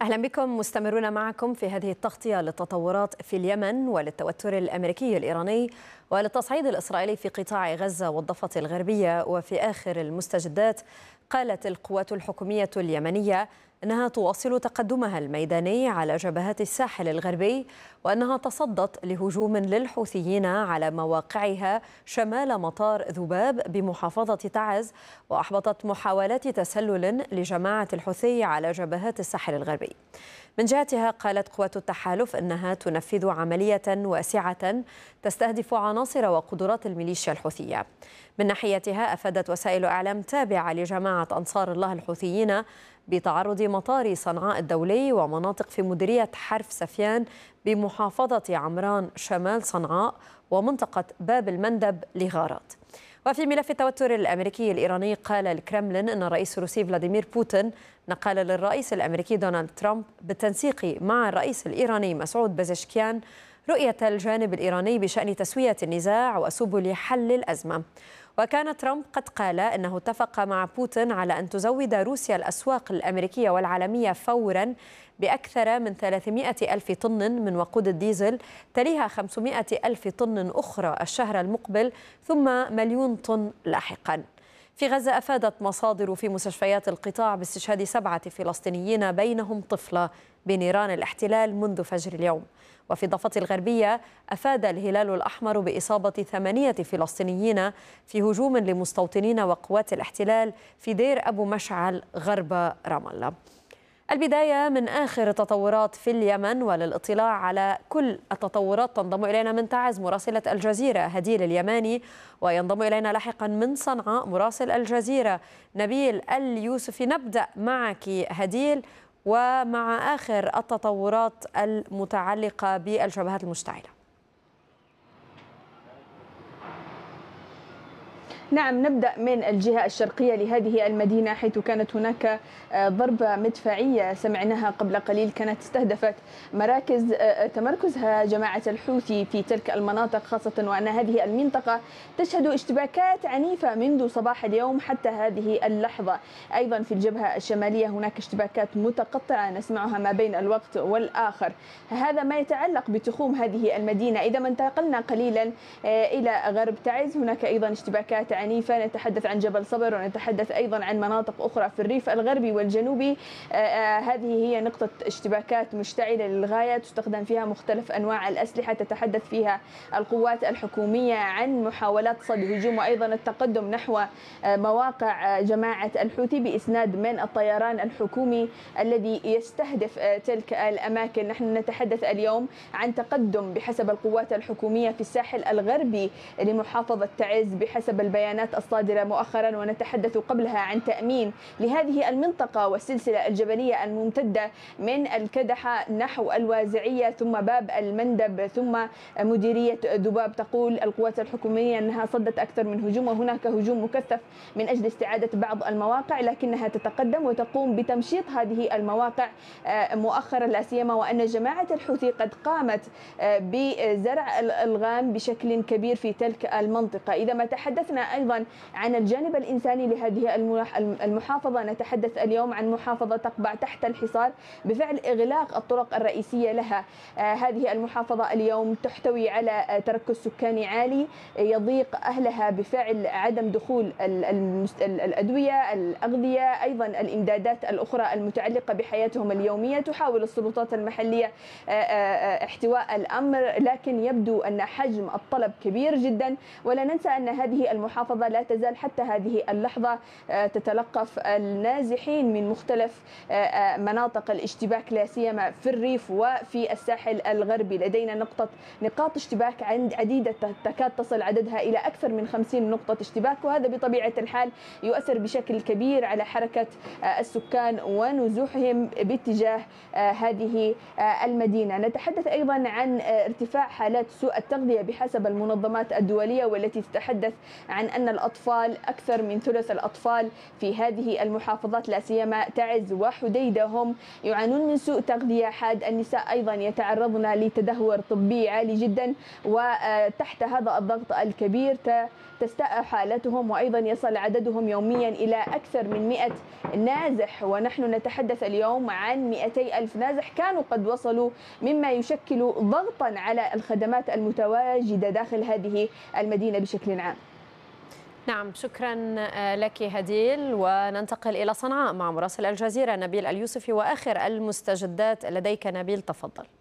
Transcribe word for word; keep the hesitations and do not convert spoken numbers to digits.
أهلا بكم مستمرون معكم في هذه التغطية للتطورات في اليمن وللتوتر الأمريكي الإيراني وللتصعيد الإسرائيلي في قطاع غزة والضفة الغربية. وفي آخر المستجدات قالت القوات الحكومية اليمنية أنها تواصل تقدمها الميداني على جبهات الساحل الغربي، وأنها تصدت لهجوم للحوثيين على مواقعها شمال مطار ذباب بمحافظة تعز، وأحبطت محاولات تسلل لجماعة الحوثي على جبهات الساحل الغربي. من جهتها قالت قوات التحالف أنها تنفذ عملية واسعة تستهدف عناصر وقدرات الميليشيا الحوثية. من ناحيتها أفادت وسائل إعلام تابعة لجماعة أنصار الله الحوثيين بتعرض مطار صنعاء الدولي ومناطق في مديرية حرف سفيان بمحافظة عمران شمال صنعاء ومنطقة باب المندب لغارات. وفي ملف التوتر الأمريكي الإيراني قال الكرملين أن الرئيس الروسي فلاديمير بوتين نقل للرئيس الأمريكي دونالد ترامب بالتنسيق مع الرئيس الإيراني مسعود بزشكيان رؤية الجانب الإيراني بشأن تسوية النزاع وسبل حل الأزمة. وكان ترامب قد قال أنه اتفق مع بوتين على أن تزود روسيا الأسواق الأمريكية والعالمية فورا بأكثر من ثلاثمائة ألف طن من وقود الديزل، تليها خمسمائة ألف طن أخرى الشهر المقبل، ثم مليون طن لاحقا. في غزة أفادت مصادر في مستشفيات القطاع باستشهاد سبعة فلسطينيين بينهم طفلة بنيران الاحتلال منذ فجر اليوم. وفي الضفة الغربية أفاد الهلال الأحمر بإصابة ثمانية فلسطينيين في هجوم لمستوطنين وقوات الاحتلال في دير أبو مشعل غرب رام الله. البداية من آخر التطورات في اليمن، وللاطلاع على كل التطورات تنضم إلينا من تعز مراسلة الجزيرة هديل اليماني، وينضم إلينا لاحقا من صنعاء مراسل الجزيرة نبيل اليوسفي. نبدأ معك هديل ومع آخر التطورات المتعلقة بالجبهات المشتعلة. نعم، نبدأ من الجهة الشرقية لهذه المدينة، حيث كانت هناك ضربة مدفعية سمعناها قبل قليل كانت استهدفت مراكز تمركزها جماعة الحوثي في تلك المناطق، خاصة وأن هذه المنطقة تشهد اشتباكات عنيفة منذ صباح اليوم حتى هذه اللحظة. أيضا في الجبهة الشمالية هناك اشتباكات متقطعة نسمعها ما بين الوقت والآخر. هذا ما يتعلق بتخوم هذه المدينة. إذا ما انتقلنا قليلا إلى غرب تعز هناك أيضا اشتباكات عنيفة، نتحدث عن جبل صبر ونتحدث أيضا عن مناطق أخرى في الريف الغربي والجنوبي. آه آه هذه هي نقطة اشتباكات مشتعلة للغاية تستخدم فيها مختلف أنواع الأسلحة، تتحدث فيها القوات الحكومية عن محاولات صد هجوم وأيضا التقدم نحو آه مواقع جماعة الحوثي بإسناد من الطيران الحكومي الذي يستهدف آه تلك الأماكن. نحن نتحدث اليوم عن تقدم بحسب القوات الحكومية في الساحل الغربي لمحافظة تعز بحسب البيان الصادرة مؤخرا، ونتحدث قبلها عن تأمين لهذه المنطقة والسلسلة الجبلية الممتدة من الكدحة نحو الوازعية ثم باب المندب ثم مديرية ذباب. تقول القوات الحكومية أنها صدت أكثر من هجوم، وهناك هجوم مكثف من أجل استعادة بعض المواقع، لكنها تتقدم وتقوم بتمشيط هذه المواقع مؤخرا، لا سيما وأن جماعة الحوثي قد قامت بزرع الألغام بشكل كبير في تلك المنطقة. إذا ما تحدثنا أيضا عن الجانب الإنساني لهذه المحافظة، نتحدث اليوم عن محافظة تقبع تحت الحصار بفعل إغلاق الطرق الرئيسية لها. آه هذه المحافظة اليوم تحتوي على تركز سكاني عالي، يضيق أهلها بفعل عدم دخول الأدوية، الأغذية، أيضا الإمدادات الأخرى المتعلقة بحياتهم اليومية. تحاول السلطات المحلية آه آه احتواء الأمر، لكن يبدو أن حجم الطلب كبير جدا. ولا ننسى أن هذه المحافظة لا تزال حتى هذه اللحظة تتلقف النازحين من مختلف مناطق الاشتباك، لا سيما في الريف وفي الساحل الغربي. لدينا نقطة نقاط اشتباك عند عديدة تكاد تصل عددها إلى أكثر من خمسين نقطة اشتباك، وهذا بطبيعة الحال يؤثر بشكل كبير على حركة السكان ونزوحهم باتجاه هذه المدينة. نتحدث أيضا عن ارتفاع حالات سوء التغذية بحسب المنظمات الدولية، والتي تتحدث عن أن الأطفال أكثر من ثلث الأطفال في هذه المحافظات لا سيما تعز وحديدة هم يعانون من سوء تغذية حاد. النساء أيضا يتعرضن لتدهور طبي عالي جدا، وتحت هذا الضغط الكبير تستاء حالتهم، وأيضا يصل عددهم يوميا إلى أكثر من مئة نازح، ونحن نتحدث اليوم عن مئتي ألف نازح كانوا قد وصلوا، مما يشكل ضغطا على الخدمات المتواجدة داخل هذه المدينة بشكل عام. نعم، شكرا لك هديل. وننتقل إلى صنعاء مع مراسل الجزيرة نبيل اليوسفي وآخر المستجدات لديك. نبيل، تفضل.